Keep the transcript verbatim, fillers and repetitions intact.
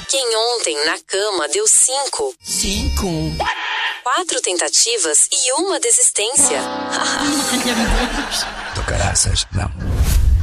Quem ontem na cama deu cinco. Cinco? Quatro tentativas e uma desistência. Ai, meu Deus. Do caraças, não.